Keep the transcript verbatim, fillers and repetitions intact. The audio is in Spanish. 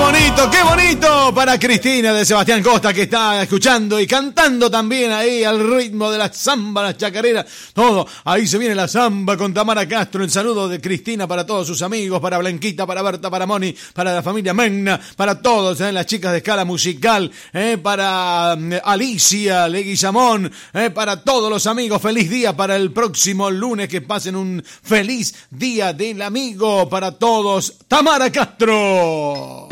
bonito, qué bonito para Cristina de Sebastián Costa, que está escuchando y cantando también ahí al ritmo de la samba, la chacarera, todo. Ahí se viene la samba con Tamara Castro. El saludo de Cristina para todos sus amigos, para Blanquita, para Berta, para Moni, para la familia Megna, para todos, ¿eh? Las chicas de Escala Musical, ¿eh? Para eh, Alicia Leguizamón, ¿eh? Para todos los amigos. Feliz día para el próximo lunes, que pasen un feliz día del amigo para todos. Tamara Castro.